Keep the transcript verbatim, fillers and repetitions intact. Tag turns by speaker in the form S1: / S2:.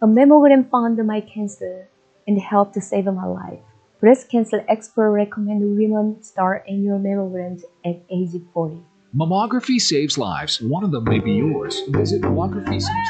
S1: A mammogram found my cancer and helped to save my life. Breast cancer experts recommend women start annual mammograms at age forty.
S2: Mammography saves lives. One of them may be yours. Visit mammography center.